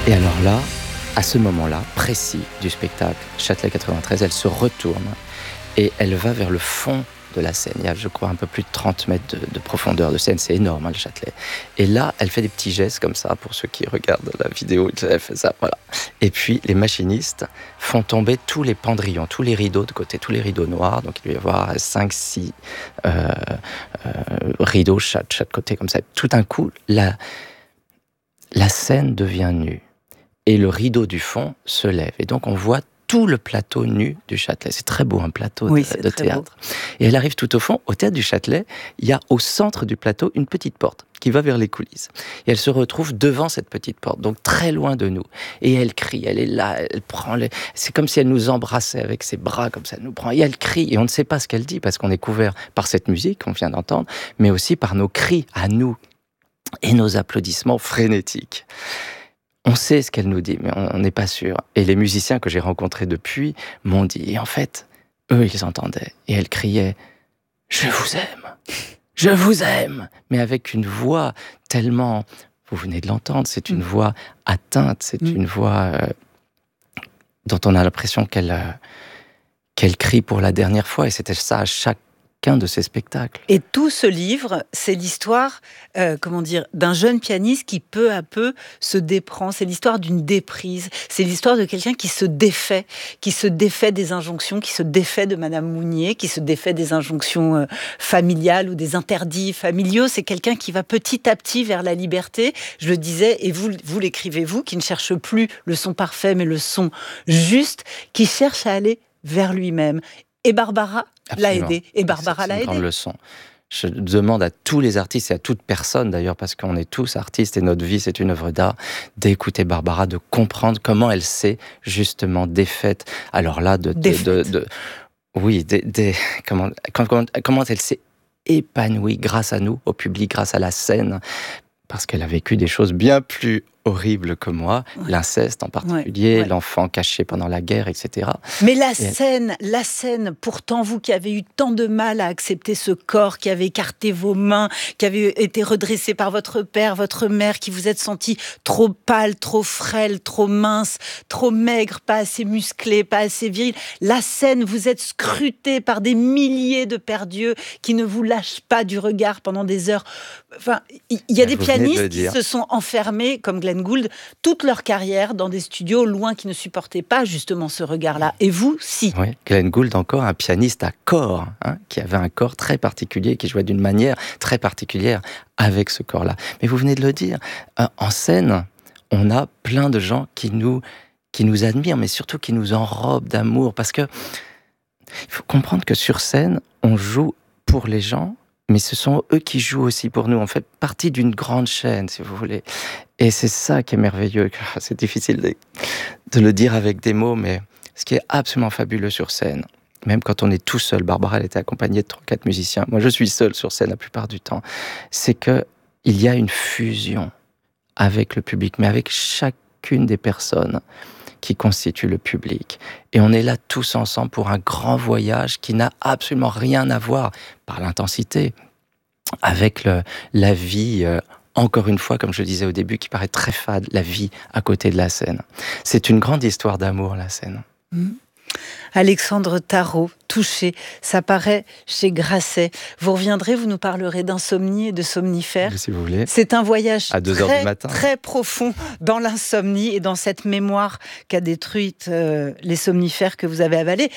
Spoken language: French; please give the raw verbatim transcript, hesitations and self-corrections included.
Et alors là, à ce moment-là, précis du spectacle Châtelet quatre-vingt-treize, elle se retourne et elle va vers le fond de la Seine. Il y a, je crois, un peu plus de trente mètres de, de profondeur de Seine. C'est énorme, hein, le Châtelet. Et là, elle fait des petits gestes comme ça, pour ceux qui regardent la vidéo. Elle fait ça, voilà. Et puis, les machinistes font tomber tous les pendrillons, tous les rideaux de côté, tous les rideaux noirs. Donc, il doit y avoir cinq, six euh, euh, rideaux chaque, chaque côté, comme ça. Tout d'un coup, la, la scène devient nue. Et le rideau du fond se lève. Et donc, on voit tout le plateau nu du Châtelet. C'est très beau, un plateau oui, de, de théâtre. Beau. Et elle arrive tout au fond. Au théâtre du Châtelet, il y a au centre du plateau une petite porte qui va vers les coulisses. Et elle se retrouve devant cette petite porte, donc très loin de nous. Et elle crie, elle est là, elle prend les... C'est comme si elle nous embrassait avec ses bras, comme ça, elle nous prend. Et elle crie, et on ne sait pas ce qu'elle dit, parce qu'on est couvert par cette musique qu'on vient d'entendre, mais aussi par nos cris à nous, et nos applaudissements frénétiques. On sait ce qu'elle nous dit, mais on n'est pas sûr. Et les musiciens que j'ai rencontrés depuis m'ont dit, et en fait, eux, ils entendaient. Et elle criait « Je vous aime, je vous aime !» Mais avec une voix tellement... Vous venez de l'entendre, c'est une mmh. voix atteinte, c'est mmh. une voix euh, dont on a l'impression qu'elle, euh, qu'elle crie pour la dernière fois. Et c'était ça à chaque de ces spectacles. Et tout ce livre, c'est l'histoire, euh, comment dire, d'un jeune pianiste qui peu à peu se déprend. C'est l'histoire d'une déprise. C'est l'histoire de quelqu'un qui se défait, qui se défait des injonctions, qui se défait de Madame Mounier, qui se défait des injonctions euh, familiales ou des interdits familiaux. C'est quelqu'un qui va petit à petit vers la liberté. Je le disais, et vous, vous l'écrivez vous, qui ne cherche plus le son parfait, mais le son juste, qui cherche à aller vers lui-même. Et Barbara l'a aidé. Et Barbara l'a aidé. C'est une grande leçon. Je demande à tous les artistes et à toute personne d'ailleurs, parce qu'on est tous artistes et notre vie c'est une œuvre d'art, d'écouter Barbara, de comprendre comment elle s'est justement défaite. Alors là, de, de, de, de oui, de, de, comment, comment, comment elle s'est épanouie grâce à nous, au public, grâce à la scène, parce qu'elle a vécu des choses bien plus horrible que moi, ouais. l'inceste en particulier, ouais, ouais. l'enfant caché pendant la guerre, et cetera. Mais la Et scène, elle... la scène, pourtant vous qui avez eu tant de mal à accepter ce corps, qui avez écarté vos mains, qui avez été redressé par votre père, votre mère, qui vous êtes senti trop pâle, trop frêle, trop mince, trop maigre, pas assez musclé, pas assez viril. La scène, vous êtes scruté par des milliers de perdus qui ne vous lâchent pas du regard pendant des heures. Enfin, il y a des pianistes qui se sont enfermés, comme Glenn Gould, toute leur carrière dans des studios loin qui ne supportaient pas justement ce regard-là. Et vous, si. Oui, Glenn Gould, encore un pianiste à corps, hein, qui avait un corps très particulier, qui jouait d'une manière très particulière avec ce corps-là. Mais vous venez de le dire, en scène, on a plein de gens qui nous, qui nous admirent, mais surtout qui nous enrobent d'amour. Parce que il faut comprendre que sur scène, on joue pour les gens, mais ce sont eux qui jouent aussi pour nous. On fait partie d'une grande chaîne, si vous voulez. Et c'est ça qui est merveilleux. C'est difficile de, de le dire avec des mots, mais ce qui est absolument fabuleux sur scène, même quand on est tout seul, Barbara, elle était accompagnée de trois, quatre musiciens. Moi, je suis seul sur scène la plupart du temps. C'est que il y a une fusion avec le public, mais avec chacune des personnes qui constituent le public. Et on est là tous ensemble pour un grand voyage qui n'a absolument rien à voir, par l'intensité, avec le, la vie, euh, encore une fois, comme je le disais au début, qui paraît très fade, la vie à côté de la scène. C'est une grande histoire d'amour, la scène. Mmh. Alexandre Tarot, Touché, ça paraît chez Grasset. Vous reviendrez, vous nous parlerez d'insomnie et de somnifères. Si vous voulez. C'est un voyage à deux très, heures du matin. très profond dans l'insomnie et dans cette mémoire qu'a détruite euh, les somnifères que vous avez avalés.